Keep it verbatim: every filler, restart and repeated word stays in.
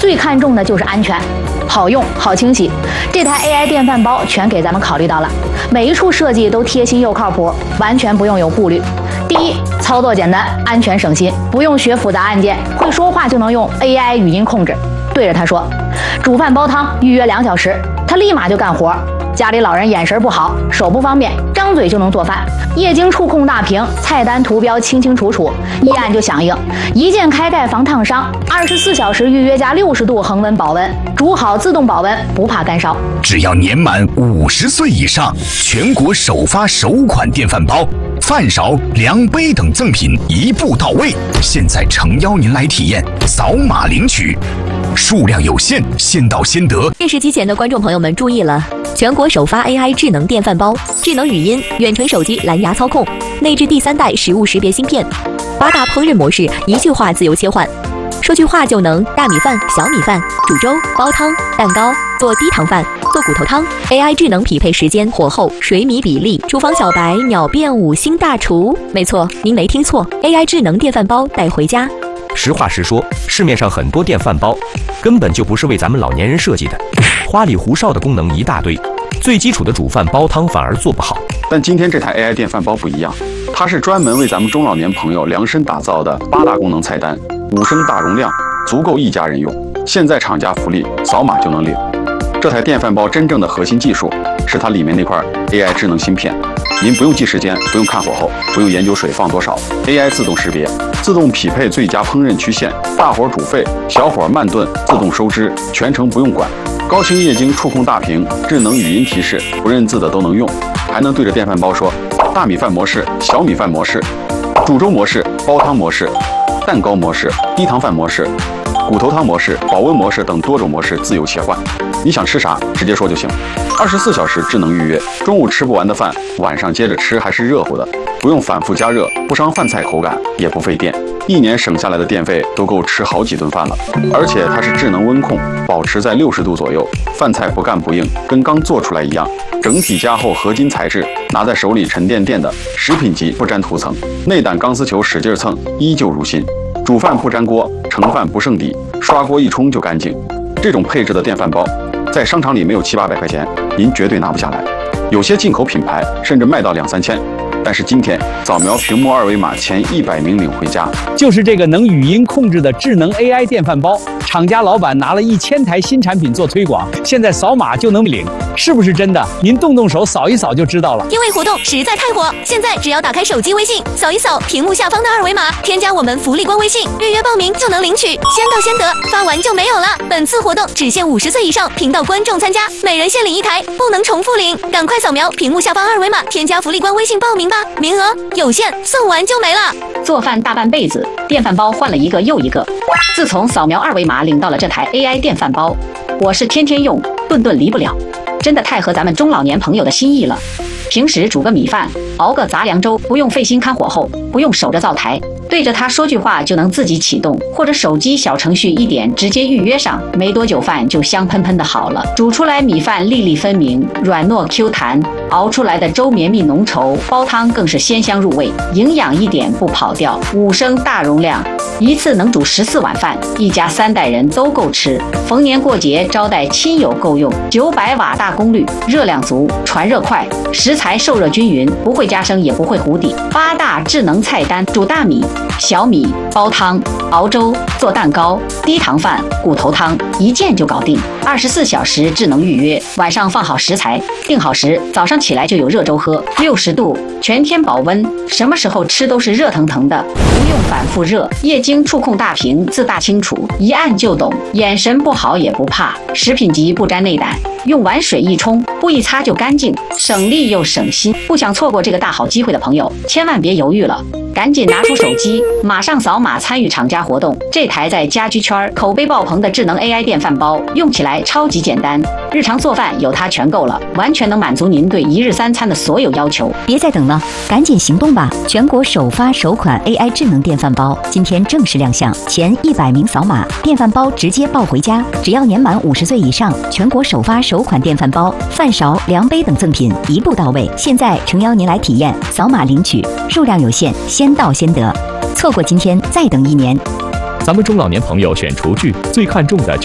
最看重的就是安全，好用、好清洗。这台 A I 电饭煲全给咱们考虑到了，每一处设计都贴心又靠谱，完全不用有顾虑。第一，操作简单，安全省心，不用学复杂按键，会说话就能用 A I 语音控制，对着它说，煮饭煲汤预约两小时，它立马就干活。家里老人眼神不好，手不方便，张嘴就能做饭。液晶触控大屏，菜单图标清清楚楚，一按就响应，一键开盖防烫伤，二十四小时预约加六十度恒温保温，煮好自动保温，不怕干烧。 只要年满五十岁以上，全国首发首款电饭煲。饭勺、量杯等赠品一步到位，现在诚邀您来体验，扫码领取，数量有限，先到先得。 电视机前的观众朋友们注意了，全国首发 A I 智能电饭煲，智能语音、远程手机蓝牙操控，内置第三代食物识别芯片，八大烹饪模式一句话自由切换，说句话就能大米饭、小米饭、煮粥、煲汤、蛋糕、做低糖饭、做骨头汤。 A I 智能匹配时间、火候、水米比例，厨房小白秒变五星大厨。没错，您没听错 ，A I 智能电饭煲带回家。 实话实说，市面上很多电饭煲根本就不是为咱们老年人设计的，花里胡哨的功能一大堆，最基础的煮饭煲汤反而做不好。 但今天这台 A I 电饭煲不一样，它是专门为咱们中老年朋友量身打造的八大功能菜单，五升大容量，足够一家人用。现在厂家福利，扫码就能领。这台电饭煲真正的核心技术是它里面那块 A I 智能芯片，您不用记时间，不用看火候，不用研究水放多少 ，A I 自动识别，自动匹配最佳烹饪曲线，大火煮沸，小火慢炖，自动收汁，全程不用管。高清液晶触控大屏，智能语音提示，不认字的都能用，还能对着电饭煲说大米饭模式、小米饭模式、煮粥模式、煲汤模式、蛋糕模式、低糖饭模式、骨头汤模式、保温模式等多种模式自由切换。你想吃啥，直接说就行。二十四小时智能预约，中午吃不完的饭，晚上接着吃还是热乎的，不用反复加热，不伤饭菜口感，也不费电。一年省下来的电费都够吃好几顿饭了。而且它是智能温控，保持在六十度左右，饭菜不干不硬，跟刚做出来一样。整体加厚合金材质，拿在手里沉甸甸的，食品级不沾涂层。内胆钢丝球使劲蹭，依旧如新。煮饭不粘锅，盛饭不剩底，刷锅一冲就干净。这种配置的电饭煲，在商场里没有七八百块钱，您绝对拿不下来。有些进口品牌甚至卖到两三千。但是今天扫描屏幕二维码，前一百名领回家。 就是这个能语音控制的智能 A I 电饭煲，厂家老板拿了一千台新产品做推广，现在扫码就能领，是不是真的？您动动手扫一扫就知道了。 因为活动实在太火，现在只要打开手机微信，扫一扫屏幕下方的二维码，添加我们福利官微信，预约报名就能领取，先到先得，发完就没有了。本次活动只限五十岁以上频道观众参加，每人限领一台，不能重复领。赶快扫描屏幕下方二维码，添加福利官微信报名吧，名额有限，送完就没了。 做饭大半辈子，电饭煲换了一个又一个。自从扫描二维码领到了这台 A I 电饭煲，我是天天用，顿顿离不了，真的太合咱们中老年朋友的心意了。平时煮个米饭，熬个杂粮粥，不用费心看火候，不用守着灶台，对着它说句话就能自己启动，或者手机小程序一点直接预约上，没多久饭就香喷喷的好了。煮出来米饭粒粒分明，软糯 Q 弹，熬出来的粥绵密浓稠，煲汤更是鲜香入味，营养一点不跑掉。五升大容量，一次能煮十四碗饭，一家三代人都够吃。逢年过节招待亲友够用。九百瓦大功率，热量足，传热快，食材受热均匀，不会加生也不会糊底。八大智能菜单：煮大米、小米、煲汤、熬粥、做蛋糕、低糖饭、骨头汤，一键就搞定。二十四小时智能预约，晚上放好食材，定好时，早上起来就有热粥喝。六十度，全天保温，什么时候吃都是热腾腾的，不用反复热。液晶触控大屏，字大清楚，一按就懂，眼神不好也不怕。食品级不沾内胆，用完水一冲，不一擦就干净，省力又省心。不想错过这个大好机会的朋友，千万别犹豫了，赶紧拿出手机，马上扫码参与厂家活动。这台在家居圈口碑爆棚的智能 A I 电饭煲，用起来超级简单，日常做饭有它全够了，完全能满足您对一日三餐的所有要求。 别再等了，赶紧行动吧！全国首发首款 A I 智能电饭煲，今天正式亮相，前一百名扫码，电饭煲直接抱回家。只要年满五十岁以上，全国首发首款电饭煲，饭勺、量杯等赠品一步到位。现在诚邀您来体验，扫码领取，数量有限，先到先得，错过今天再等一年。 咱们中老年朋友选厨具最看重的就是